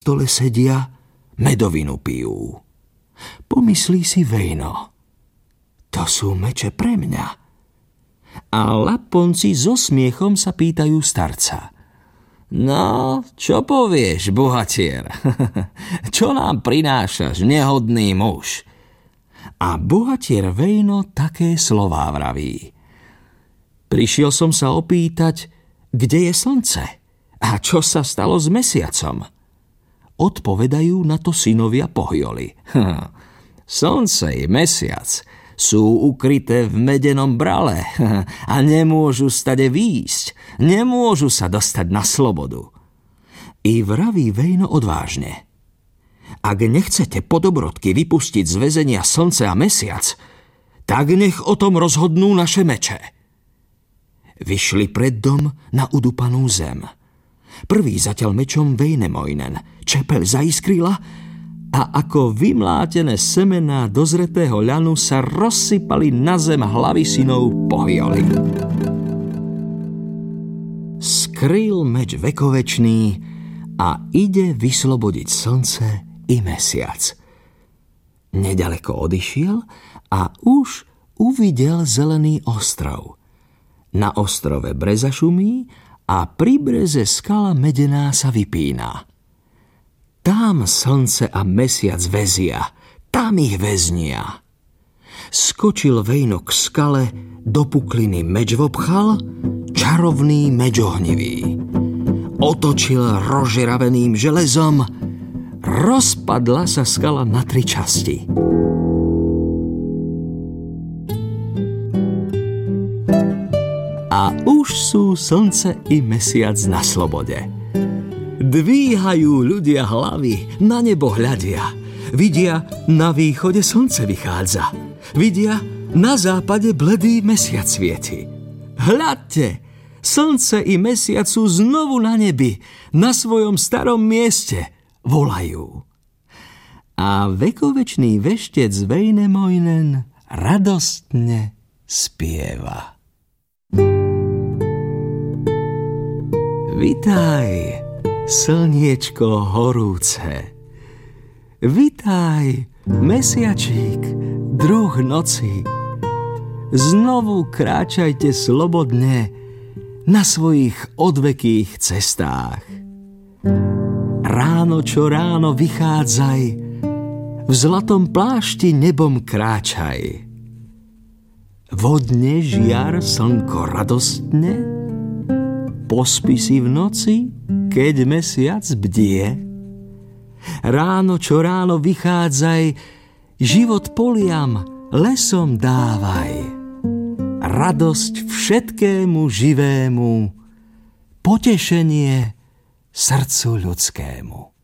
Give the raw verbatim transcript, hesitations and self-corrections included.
stole sedia, medovinu pijú. Pomyslí si Vejno: to sú meče pre mňa. A Laponci so smiechom sa pýtajú starca: no, čo povieš, bohatier? Čo nám prinášaš, nehodný muž? A bohatier Vejno také slová vraví: prišiel som sa opýtať, kde je slnce a čo sa stalo s mesiacom. Odpovedajú na to synovia Pohjoli: slnce i mesiac sú ukryté v medenom brale a nemôžu stade výjsť, nemôžu sa dostať na slobodu. I vraví Vejno odvážne: ak nechcete po dobrodky vypustiť z väzenia slnce a mesiac, tak nech o tom rozhodnú naše meče. Vyšli pred dom na udupanú zem. Prvý zatiaľ mečom Väinämöinen, čepeľ zaiskrila a ako vymlátené semená dozretého ľanu sa rozsypali na zem hlavy synov Pohjoli. Skryl meč vekovečný a ide vyslobodiť slnce i mesiac. Nedaleko odišiel a už uvidel zelený ostrov. Na ostrove breza šumí a pri breze skala medená sa vypína. Tam slnce a mesiac väzia, tam ich väznia. Skočil Vejno k skale, do pukliny meč vopchal, čarovný meč ohnivý. Otočil rozžeraveným železom, rozpadla sa skala na tri časti. A už sú slnce i mesiac na slobode. Dvíhajú ľudia hlavy, na nebo hľadia. Vidia, na východe slnce vychádza. Vidia, na západe bledý mesiac svieti. Hľadte, slnce i mesiac sú znovu na nebi, na svojom starom mieste, volajú. A vekovečný veštec Väinämöinen radostne spieva. Vitaj, slniečko horúce. Vitaj, mesiačík, druh noci. Znovu kráčajte slobodne na svojich odvekých cestách. Ráno čo ráno vychádzaj, v zlatom plášti nebom kráčaj. Vodne žiar slnko radostne, pospí si v noci, keď mesiac bdie. Ráno čo ráno vychádzaj, život poliam, lesom dávaj. Radosť všetkému živému, potešenie srdcu ľudskému.